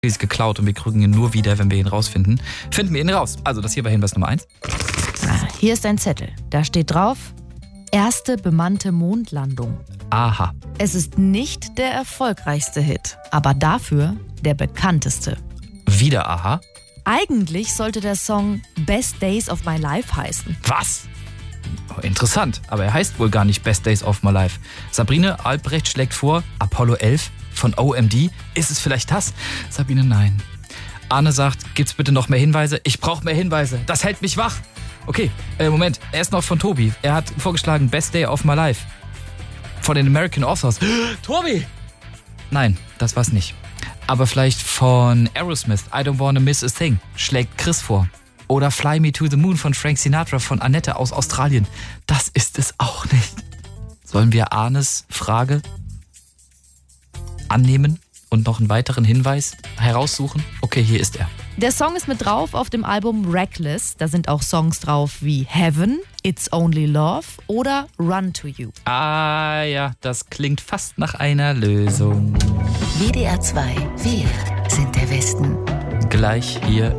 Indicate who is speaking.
Speaker 1: ist geklaut und wir kriegen ihn nur wieder, wenn wir ihn rausfinden. Finden wir ihn raus. Also das hier war Hinweis Nummer 1.
Speaker 2: Hier ist ein Zettel. Da steht drauf: erste bemannte Mondlandung.
Speaker 1: Aha.
Speaker 2: Es ist nicht der erfolgreichste Hit, aber dafür der bekannteste.
Speaker 1: Wieder Aha.
Speaker 2: Eigentlich sollte der Song Best Days of My Life heißen.
Speaker 1: Was? Oh, interessant, aber er heißt wohl gar nicht Best Days of My Life. Sabrine Albrecht schlägt vor, Apollo 11 von OMD. Ist es vielleicht das? Sabine, nein. Arne sagt, gibt's bitte noch mehr Hinweise? Ich brauche mehr Hinweise. Das hält mich wach. Okay, Moment. Er ist noch von Tobi. Er hat vorgeschlagen Best Day of My Life. Von den American Authors. Tobi! Nein, das war's nicht. Aber vielleicht von Aerosmith, I Don't Wanna Miss a Thing, schlägt Chris vor. Oder Fly Me to the Moon von Frank Sinatra von Annette aus Australien. Das ist es auch nicht. Sollen wir Arnes Frage annehmen und noch einen weiteren Hinweis heraussuchen? Okay, hier ist er.
Speaker 2: Der Song ist mit drauf auf dem Album Reckless. Da sind auch Songs drauf wie Heaven, It's Only Love oder Run to You.
Speaker 1: Ah ja, das klingt fast nach einer Lösung.
Speaker 3: WDR 2, wir sind der Westen.
Speaker 1: Gleich hier